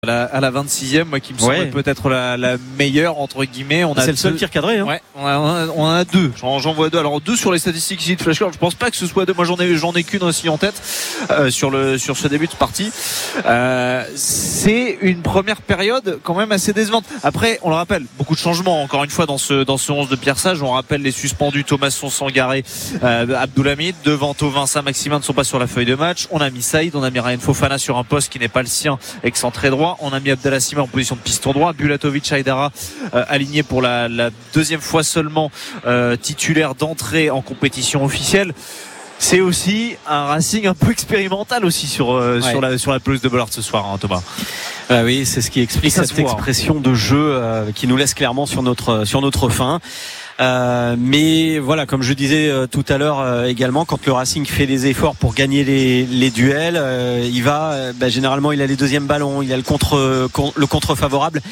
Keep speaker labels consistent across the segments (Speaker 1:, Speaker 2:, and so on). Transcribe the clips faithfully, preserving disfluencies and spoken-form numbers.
Speaker 1: À la, à la vingt-sixième, moi qui me semble
Speaker 2: ouais.
Speaker 1: peut-être la, la meilleure entre guillemets. On a
Speaker 2: c'est
Speaker 1: deux...
Speaker 2: le seul tir cadré. Hein.
Speaker 1: Ouais, on, a, on en a deux. J'en, j'en vois deux. Alors deux sur les statistiques ici de Flashcard. Je pense pas que ce soit deux. Moi j'en ai j'en ai qu'une aussi en tête euh, sur le sur ce début de partie. Euh, c'est une première période quand même assez décevante. Après, on le rappelle, beaucoup de changements encore une fois dans ce dans ce onze de Pierre Sage. On rappelle les suspendus Thomasson, Sangaré, euh, Abdoulhamid, devant Thauvin, Saint-Maximin ne sont pas sur la feuille de match. On a mis Saïd, on a mis Ryan Fofana sur un poste qui n'est pas le sien, excentré droit. On a mis Abdallah Sima en position de piston droit, Bulatovic Haidara euh, aligné pour la, la deuxième fois seulement euh, titulaire d'entrée en compétition officielle. C'est aussi un Racing un peu expérimental aussi sur euh, ouais. sur la sur la pelouse de Bollaert ce soir, hein, Thomas.
Speaker 2: Ah oui, c'est ce qui explique
Speaker 1: cette
Speaker 2: voit, expression hein. de jeu euh, qui nous laisse clairement sur notre sur notre fin. Euh, mais voilà, comme je disais euh, tout à l'heure euh, également, quand le Racing fait des efforts pour gagner les, les duels, euh, il va euh, bah, généralement il a les deuxièmes ballons, il a le contre con, le contre favorable,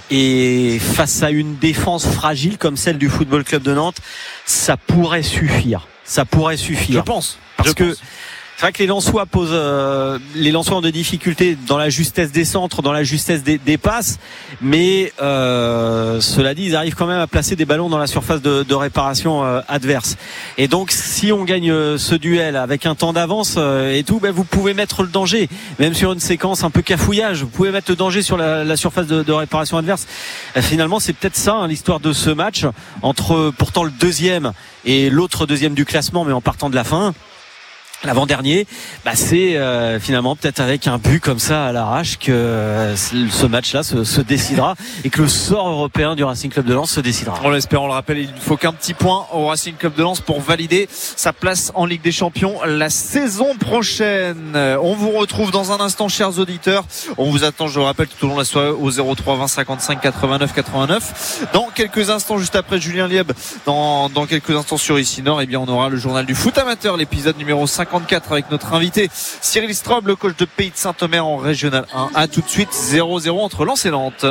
Speaker 2: et face à une défense fragile comme celle du Football Club de Nantes, ça pourrait suffire. Ça pourrait suffire.
Speaker 1: Je pense.
Speaker 2: Parce
Speaker 1: je
Speaker 2: que
Speaker 1: pense.
Speaker 2: C'est vrai que les Lensois posent, euh, les Lensois ont des difficultés dans la justesse des centres, dans la justesse des, des passes, mais euh, cela dit, ils arrivent quand même à placer des ballons dans la surface de, de réparation euh, adverse. Et donc, si on gagne euh, ce duel avec un temps d'avance euh, et tout, ben vous pouvez mettre le danger, même sur une séquence un peu cafouillage, vous pouvez mettre le danger sur la, la surface de, de réparation adverse. Euh, finalement, c'est peut-être ça hein, l'histoire de ce match entre pourtant le deuxième et l'autre deuxième du classement, mais en partant de la fin. L'avant-dernier, bah c'est euh, finalement peut-être avec un but comme ça à l'arrache que euh, ce match-là se, se décidera et que le sort européen du Racing Club de Lens se décidera.
Speaker 1: On l'espère, on le rappelle, il ne faut qu'un petit point au Racing Club de Lens pour valider sa place en Ligue des Champions la saison prochaine. On vous retrouve dans un instant, chers auditeurs. On vous attend, je le rappelle, tout au long de la soirée au zéro trois vingt cinquante-cinq quatre-vingt-neuf quatre-vingt-neuf. Dans quelques instants, juste après Julien Lieb, dans, dans quelques instants sur Ici Nord, eh bien, on aura le journal du foot amateur, l'épisode numéro cinquante-quatre avec notre invité Cyril Straub, le coach de Pays de Saint-Omer en Régional un. À tout de suite, zéro zéro entre Lens et Nantes.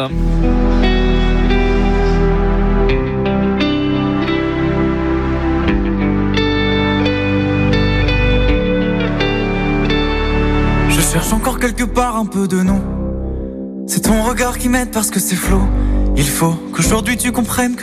Speaker 3: Je cherche encore quelque part un peu de nous. C'est ton regard qui m'aide parce que c'est flou. Il faut qu'aujourd'hui tu comprennes que